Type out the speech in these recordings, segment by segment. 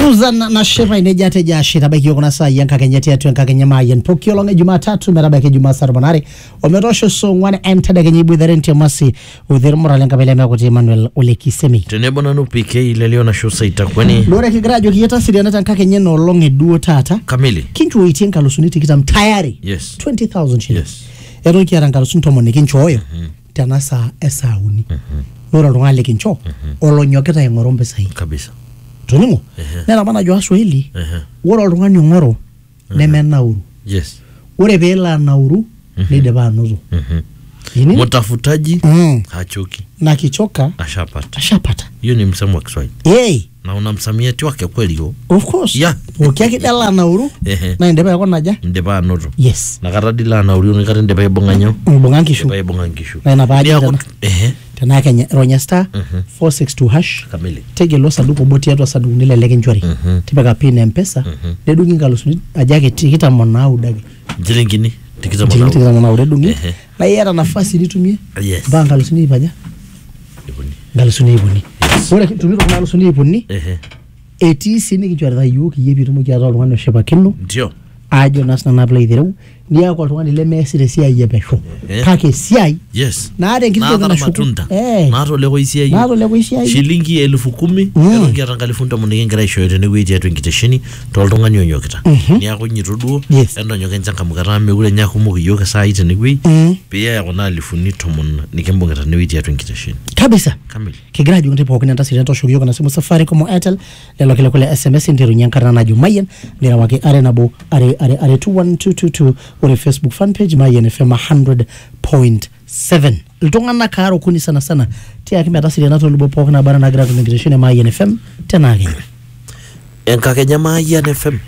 Susan na shefa inejate jashi tabaki yoko na saa yanka kenyeti ya tuenka kenyama yen pokio longe Jumatatu merabaki Jumatatu manari omerosho so ngwane emtada kenyibu idharenti ya masi udhirumura lenga bele mea kuti Emmanuel Olekisemi tenebo nanu PK ilelio na show saita kweni lore kigrajo kiyata siri anata nka kenyeno longe duo tata kamili kinchu weitin kalusuniti kita mtayari yes 20,000 shillings yes edo kiara kalusunto mone kincho oyo tana saa esa uni lora lungale kincho olonyoketa yengorombe sahi kabisa Tunimo, nela mana jo Swahili. Wora oltung'ani ong'oro neme nauru. Yes. Ore peela nauru nideba anozo. Mtafutaji hachoki. Na kichoka ashapata. Hiyo ni msemo wa Kiswahili. Na una msamiati wake kweli hiyo. Of course. Yeah. Ukiakidala nauru na ndeba yako naja. Ndeba anozo. Yes. Na karadila nauru ni kare ndeba yebonganyo. Mbongankishu. Ndeba yebongankishu. Na nabaji tana. Tana Kenya Ronya star 462 hash kamili tegelo saduko boti yatwa saduko nile leke njori tipaka pin mpesa nedungi ngalusuni ajake tikita mona udage jilingini tikita mona udedungi na yera nafasi nitumie ba ngalusuni ipaja ngalusuni ibuni ore tumiro ngalusuni ibuni eti sini kichwa da yuki yebi tumo kya zalo ngano sheba kinu ndio ajo nasna na play there niya kwa tungani le mesi de sia yebesho kake sia yes na ade ngito na matunda na to lego isia na to lego isia shilingi 10,000 ero ngiaranga lifunta munenge ngira shoyete ne wiji yetu ngiteshini to tungani onyokita niya ko nyituduo endo nyoke nchanga mukara megule nyako mu yoka saite ne wi pia ya kona lifuni tomon nikembongeta ne wiji yetu ngiteshini kabisa kamili kigrajo nte pokina ndasire to shoyo kana simu safari como Airtel lelo kile kule SMS ndiru nyankara na Jumayen ndira wake arena bo are 21222 ore Facebook fan page Mayen FM 100.7 litongana karo kuni sana tia kimeta siri nato lubo pokina bara na gratu ngirishine Mayen FM tena agenya enka Kenya Mayen FM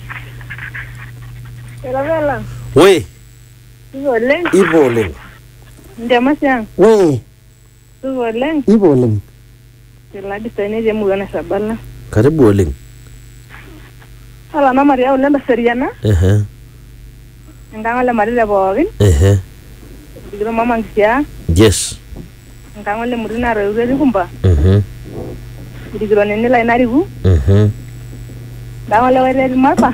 Elavela we Iboleng Ndema siang we Iboleng Tiladi tene je mugana sabala karibu Oleng ala na Maria ulenda seriana ngangale Maria bogin digro mama ngia yes ngangale murina rewe kumba digro nene la inarigu ngangale wale mapa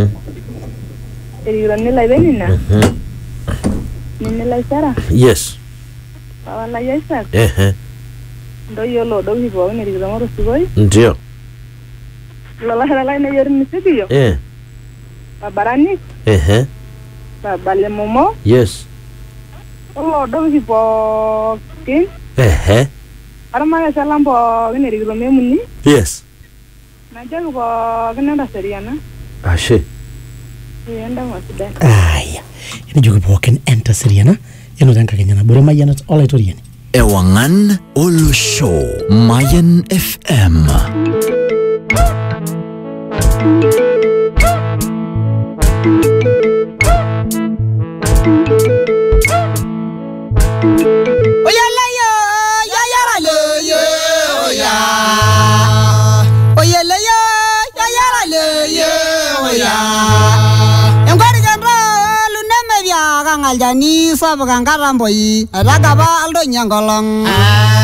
digro nene la benina nene la sara yes wala yesa ndo yolo do hibo ne digro moro sigoi ndio la ina yer misibiyo babarani babale momo yes do hibo kin arama salambo ne rigro memuni yes na jago ko gnanda seriana ashe yenda masida aya ni jogo poken enta seriana eno danka Kenya na bore Mayen all itoriani Ewangan Olo Show Mayen FM Aljani sabaga ngaramboyi adagaba aldo nyangolong